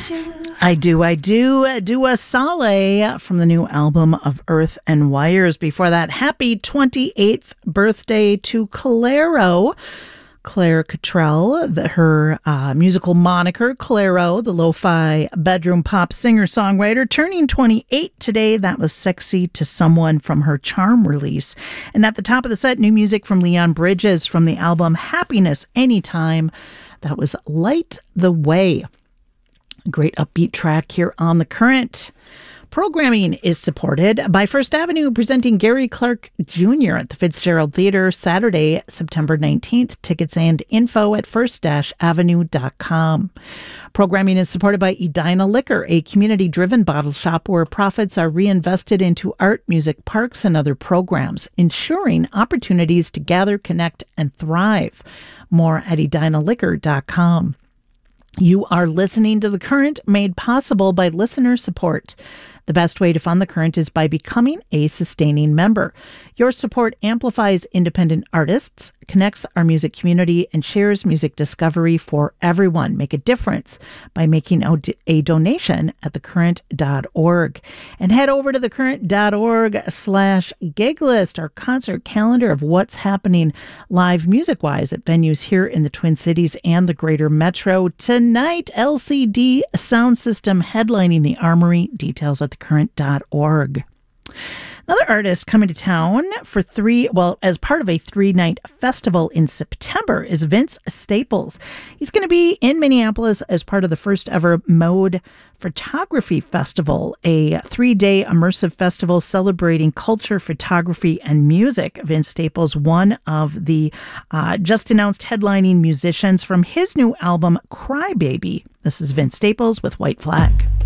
I do. Dua Saleh from the new album of Earth and Wires. Before that, happy 28th birthday to Clairo. Claire Cottrell, her musical moniker, Clairo, the lo-fi bedroom pop singer-songwriter, turning 28 today. That was Sexy to Someone from her Charm release. And at the top of the set, new music from Leon Bridges from the album Happiness Anytime. That was Light the Way. Great upbeat track here on The Current. Programming is supported by First Avenue, presenting Gary Clark Jr. at the Fitzgerald Theatre Saturday, September 19th. Tickets and info at first-avenue.com. Programming is supported by Edina Liquor, a community-driven bottle shop where profits are reinvested into art, music, parks, and other programs, ensuring opportunities to gather, connect, and thrive. More at edinaliquor.com. You are listening to The Current, made possible by listener support. The best way to fund The Current is by becoming a sustaining member. Your support amplifies independent artists, connects our music community, and shares music discovery for everyone. Make a difference by making a donation at thecurrent.org. And head over to thecurrent.org/giglist, our concert calendar of what's happening live music-wise at venues here in the Twin Cities and the greater metro. Tonight, LCD Sound System headlining the Armory. Details at thecurrent.org. Another artist coming to town for as part of a 3-night festival in September is Vince Staples. He's going to be in Minneapolis as part of the first ever Mode Photography Festival, a 3-day immersive festival celebrating culture, photography, and music. Vince Staples, one of the just announced headlining musicians from his new album, Crybaby. This is Vince Staples with White Flag.